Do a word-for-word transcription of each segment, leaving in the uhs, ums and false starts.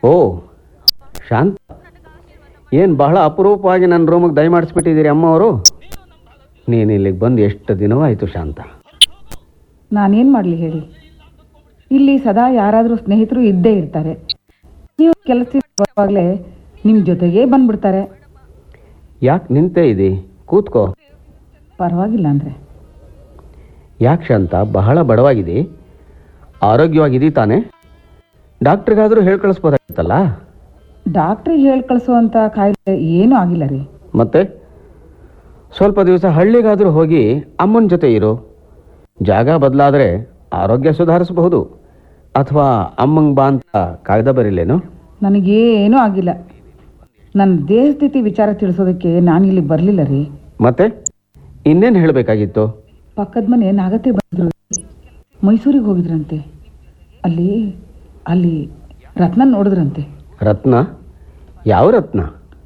ಓ ಶಾಂತ, ಏನು ಬಹಳ ಅಪರೂಪವಾಗಿ ನನ್ನ ರೂಮಿಗೆ ದಯಮಾಡಿಸ್ಬಿಟ್ಟಿದ್ದೀರಿ ಅಮ್ಮ ಅವರು. ನೀನು ಇಲ್ಲಿಗೆ ಬಂದು ಎಷ್ಟು ದಿನವಾಯಿತು ಶಾಂತ? ನಾನೇನು ಮಾಡಲಿ ಹೇಳಿ, ಇಲ್ಲಿ ಸದಾ ಯಾರಾದರೂ ಸ್ನೇಹಿತರು ಇದ್ದೇ ಇರ್ತಾರೆ. ನೀವು ಕೆಲಸದಿಂದ ಬರುವಾಗಲೇ ನಿಮ್ಮ ಜೊತೆಗೇ ಬಂದ್ಬಿಡ್ತಾರೆ. ಯಾಕೆ ನಿಂತೇ ಇದ್ದೀ? ಕೂತ್ಕೋ. ಪರವಾಗಿಲ್ಲ ಅಂದರೆ. ಯಾಕೆ ಶಾಂತ, ಬಹಳ ಬಡವಾಗಿದೆ, ಆರೋಗ್ಯವಾಗಿದ್ದೀ ತಾನೆ? ಡಾಕ್ಟ್ರಿಗಾದರೂ ಹೇಳಿ ಕಳಿಸ್ಬೋದಾಗಿತ್ತಲ್ಲ. ಡಾಕ್ಟ್ರಿಗೆ ಹೇಳಿ ಕಳಿಸೋವಂಥ ಕಾಯಿಲೆ ಏನೂ ಆಗಿಲ್ಲ ರೀ. ಮತ್ತೆ ಸ್ವಲ್ಪ ದಿವಸ ಹಳ್ಳಿಗಾದರೂ ಹೋಗಿ ಅಮ್ಮನ ಜೊತೆ ಇರು. ಜಾಗ ಬದಲಾದರೆ ಆರೋಗ್ಯ ಸುಧಾರಿಸಬಹುದು. ಅಥವಾ ಅಮ್ಮಂಗೆ ಬಾ ಅಂತ ಕಾಯ್ದೆ ಬರಿಲೇನು? ನನಗೇನೂ ಆಗಿಲ್ಲ. ನನ್ನ ದೇಹ ಸ್ಥಿತಿ ವಿಚಾರ ತಿಳಿಸೋದಕ್ಕೆ ನಾನು ಇಲ್ಲಿಗೆ ಬರಲಿಲ್ಲ ರೀ. ಮತ್ತೆ ಇನ್ನೇನು ಹೇಳಬೇಕಾಗಿತ್ತು? ಪಕ್ಕದ ಮನೆ ನಾಗತ್ತೆ ಬಂದರು, ಮೈಸೂರಿಗೆ ಹೋಗಿದ್ರಂತೆ. ಅಲ್ಲಿ ಅಲ್ಲಿ ರತ್ನ ನೋಡಿದ್ರಂತೆ. ರತ್ನ? ಯಾವ ರತ್ನ?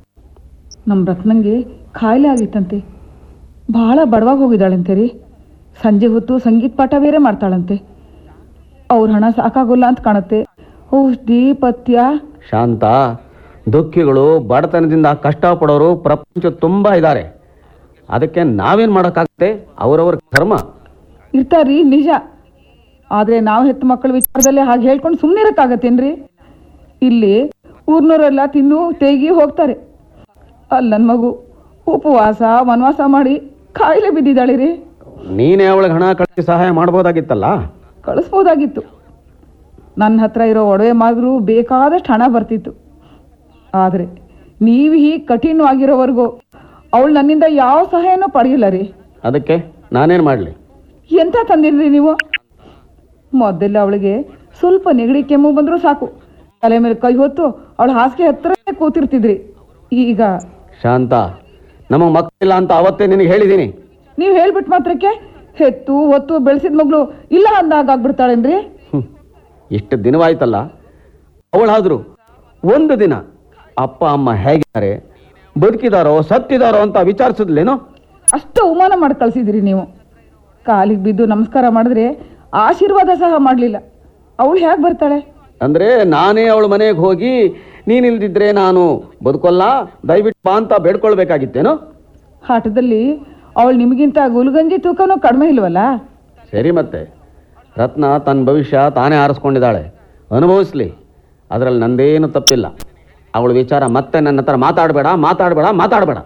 ನಮ್ಮ ರತ್ನಂಗೆ ಕಾಯಿಲೆ ಆಗಿತ್ತಂತೆ. ಭಾಳ ಬಡವಾಗಿ ಹೋಗಿದ್ದಾಳಂತೆ ರೀ. ಸಂಜೆ ಹೊತ್ತು ಸಂಗೀತ ಪಾಠ ಬೇರೆ ಮಾಡ್ತಾಳಂತೆ. ಅವ್ರ ಹಣ ಸಾಕಾಗೋಲ್ಲ ಅಂತ ಕಾಣುತ್ತೆ. ಔಷಧಿ ಪಥ್ಯ. ಶಾಂತ, ದುಃಖಿಗಳು, ಬಡತನದಿಂದ ಕಷ್ಟಪಡೋರು ಪ್ರಪಂಚ ತುಂಬ ಇದ್ದಾರೆ. ಅದಕ್ಕೆ ನಾವೇನು ಮಾಡೋಕ್ಕಾಗುತ್ತೆ? ಅವರವ್ರ ಕರ್ಮ. ಇರ್ತಾರ್ರಿ, ನಿಜ. ಆದರೆ ನಾವು ಹೆತ್ತು ಮಕ್ಕಳ ವಿಚಾರದಲ್ಲಿ ಹಾಗೆ ಹೇಳ್ಕೊಂಡು ಸುಮ್ಮನೆ ಇರೋಕ್ಕಾಗತ್ತೇನ್ರಿ? ಇಲ್ಲಿ ಊರ್ನವರೆಲ್ಲ ತಿನ್ನು ತೇಗಿ ಹೋಗ್ತಾರೆ. ಅಲ್ಲಿ ನನ್ನ ಮಗು ಉಪವಾಸ ವನವಾಸ ಮಾಡಿ ಕಾಯಿಲೆ ಬಿದ್ದಿದ್ದಾಳೆ ರೀ. ನೀನೇ ಅವಳಿಗೆ ಹಣ ಕಳಿಸಿ ಸಹಾಯ ಮಾಡ್ಬೋದಾಗಿತ್ತಲ್ಲ. ಕಳಿಸ್ಬೋದಾಗಿತ್ತು. ನನ್ನ ಹತ್ರ ಇರೋ ಒಡವೆ ಮಾದ್ರು ಬೇಕಾದಷ್ಟು ಹಣ ಬರ್ತಿತ್ತು. ಆದರೆ ನೀವು ಹೀಗೆ ಕಠಿಣವಾಗಿರೋವರೆಗೂ ಅವಳು ನನ್ನಿಂದ ಯಾವ ಸಹಾಯನೂ ಪಡೆಯಿಲ್ಲ ರೀ. ಅದಕ್ಕೆ ನಾನೇನು ಮಾಡಲಿ? ಎಂಥ ತಂದಿದ್ರಿ ನೀವು? ಮೊದಲೆಲ್ಲ ಅವಳಿಗೆ ಸ್ವಲ್ಪ ನೆಗಡಿ ಕೆಮ್ಮು ಬಂದರೂ ಸಾಕು, ತಲೆ ಮೇಲೆ ಕೈ ಹೊತ್ತು ಅವಳು ಹಾಸಿಗೆ ಹತ್ರ ಕೂತಿರ್ತಿದ್ರಿ. ಈಗ ಶಾಂತ, ನಮಗೆ ಮಕ್ಕಳಿಲ್ಲ ಅಂತ ಅವತ್ತೇ ನಿನಗೆ ಹೇಳಿದ್ದೀನಿ. ನೀವು ಹೇಳ್ಬಿಟ್ಟು ಮಾತ್ರಕ್ಕೆ ಹೆತ್ತು ಹೊತ್ತು ಬೆಳೆಸಿದ ಮಗಳು ಇಲ್ಲ ಅಂದಾಗ ಆಗ್ಬಿಡ್ತಾಳೇನ್ರಿ? ಇಷ್ಟು ದಿನವಾಯ್ತಲ್ಲ, ಅವಳಾದರೂ ಒಂದು ದಿನ ಅಪ್ಪ ಅಮ್ಮ ಹೇಗಿದ್ದಾರೆ, ಬದುಕಿದಾರೋ ಸತ್ತಿದಾರೋ ಅಂತ ವಿಚಾರಿಸಿದ್ಲೇನೋ? ಅಷ್ಟು ಅವಮಾನ ಮಾಡಿ ಕಳಿಸಿದಿರಿ ನೀವು. ಕಾಲಿಗೆ ಬಿದ್ದು ನಮಸ್ಕಾರ ಮಾಡಿದ್ರೆ ಆಶೀರ್ವಾದ ಸಹ ಮಾಡಲಿಲ್ಲ. ಅವಳು ಹೇಗೆ ಬರ್ತಾಳೆ? ಅಂದರೆ ನಾನೇ ಅವಳ ಮನೆಗೆ ಹೋಗಿ ನೀನಿಲ್ದಿದ್ರೆ ನಾನು ಬದುಕೋಲ್ಲ, ದಯವಿಟ್ಟು ಬಾ ಅಂತ ಬೇಡ್ಕೊಳ್ಬೇಕಾಗಿತ್ತೇನೋ? ಆಟದಲ್ಲಿ ಅವಳು ನಿಮಗಿಂತ ಗುಲ್ಗಂಜಿ ತೂಕನೂ ಕಡಿಮೆ ಇಲ್ವಲ್ಲ? ಸರಿ, ಮತ್ತೆ ರತ್ನ ತನ್ನ ಭವಿಷ್ಯ ತಾನೇ ಆರಿಸ್ಕೊಂಡಿದ್ದಾಳೆ, ಅನುಭವಿಸ್ಲಿ. ಅದರಲ್ಲಿ ನಂದೇನು ತಪ್ಪಿಲ್ಲ. ಅವಳ ವಿಚಾರ ಮತ್ತೆ ನನ್ನ ಹತ್ರ ಮಾತಾಡಬೇಡ ಮಾತಾಡಬೇಡ ಮಾತಾಡಬೇಡ.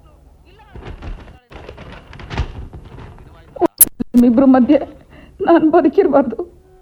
ನಿಮ್ಮಿಬ್ರು ಮಧ್ಯೆ ನಾನು ಬದುಕಿರಬಾರ್ದು.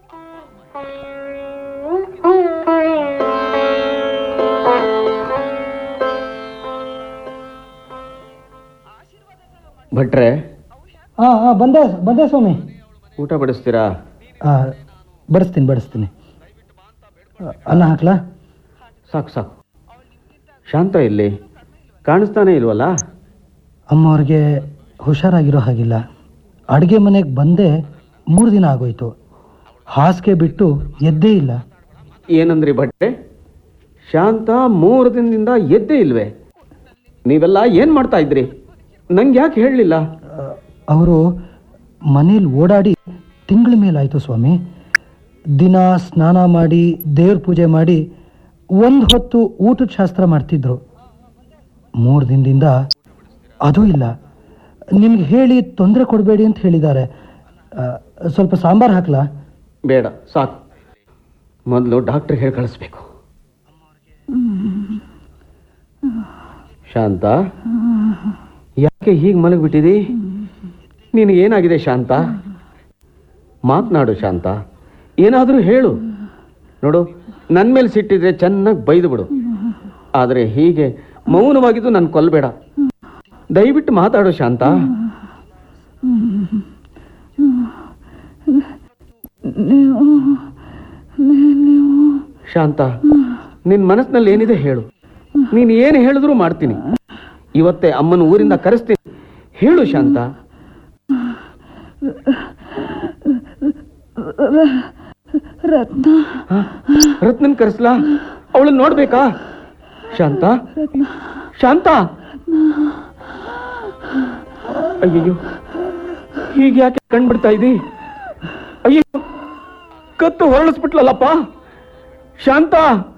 ಭಟ್ರೆ, ಹಾಂ ಹಾಂ ಬಂದೆ ಬಂದೆ ಸ್ವಾಮಿ. ಊಟ ಬಡಿಸ್ತೀರಾ? ಹಾಂ, ಬಡಿಸ್ತೀನಿ ಬಡಿಸ್ತೀನಿ. ಅನ್ನ ಹಾಕ್ಲಾ? ಸಾಕು ಸಾಕು. ಶಾಂತ ಇಲ್ಲಿ ಕಾಣಿಸ್ತಾನೆ ಇಲ್ವಲ್ಲ? ಅಮ್ಮವ್ರಿಗೆ ಹುಷಾರಾಗಿರೋ ಹಾಗಿಲ್ಲ. ಅಡುಗೆ ಮನೆಗೆ ಬಂದೆ ಮೂರು ದಿನ ಆಗೋಯ್ತು. ಹಾಸಿಗೆ ಬಿಟ್ಟು ಎದ್ದೇ ಇಲ್ಲ. ಏನಂದ್ರಿ ಭಟ್ರೆ? ಶಾಂತ ಮೂರು ದಿನದಿಂದ ಎದ್ದೇ ಇಲ್ವೇ? ನೀವೆಲ್ಲ ಏನು ಮಾಡ್ತಾ ಇದ್ರಿ? ನಂಗೆ ಯಾಕೆ ಹೇಳಲಿಲ್ಲ? ಅವರು ಮನೇಲಿ ಓಡಾಡಿ ತಿಂಗಳ ಮೇಲಾಯಿತು ಸ್ವಾಮಿ. ದಿನ ಸ್ನಾನ ಮಾಡಿ ದೇವ್ರ ಪೂಜೆ ಮಾಡಿ ಒಂದು ಹೊತ್ತು ಊಟದ ಶಾಸ್ತ್ರ ಮಾಡ್ತಿದ್ರು. ಮೂರು ದಿನದಿಂದ ಅದೂ ಇಲ್ಲ. ನಿಮ್ಗೆ ಹೇಳಿ ತೊಂದರೆ ಕೊಡಬೇಡಿ ಅಂತ ಹೇಳಿದ್ದಾರೆ. ಸ್ವಲ್ಪ ಸಾಂಬಾರು ಹಾಕ್ಲಾ? ಬೇಡ, ಸಾಕು. ಮೊದಲು ಡಾಕ್ಟ್ರಿಗೆ ಹೇಳಿ ಕಳಿಸ್ಬೇಕು. ಶಾಂತ, ಯಾಕೆ ಹೀಗೆ ಮಲಗಿಬಿಟ್ಟಿದಿ? ನಿನಗೇನಾಗಿದೆ ಶಾಂತ? ಮಾತನಾಡು ಶಾಂತ, ಏನಾದರೂ ಹೇಳು. ನೋಡು, ನನ್ನ ಮೇಲೆ ಸಿಟ್ಟಿದ್ರೆ ಚೆನ್ನಾಗಿ ಬೈದು ಬಿಡು. ಆದರೆ ಹೀಗೆ ಮೌನವಾಗಿದ್ದು ನನ್ನ ಕೊಲ್ಲಬೇಡ. ದಯವಿಟ್ಟು ಮಾತಾಡು ಶಾಂತ. ಶಾಂತ, ನಿನ್ನ ಮನಸ್ಸಿನಲ್ಲಿ ಏನಿದೆ ಹೇಳು. ನೀನು ಏನು ಹೇಳಿದ್ರೂ ಮಾಡ್ತೀನಿ. ಇವತ್ತೇ ಅಮ್ಮನ ಊರಿಂದ ಕರೆಸ್ತೀನಿ. ಹೇಳು ಶಾಂತ. ರತ್ನ ರತ್ನನ್ ಕರೆಸ್ಲಾ? ಅವಳನ್ನ ನೋಡ್ಬೇಕಾ? ಶಾಂತ, ಶಾಂತ. ಅಯ್ಯಯ್ಯೋ, ಹೀಗೆ ಯಾಕೆ ಕಂಡ್ಬಿಡ್ತಾ ಇದ್ದಿ? ಅಯ್ಯೋ, ಕತ್ತು ಹೊರಳಿಸ್ಬಿಟ್ಲಲ್ಲಪ್ಪ. ಶಾಂತ.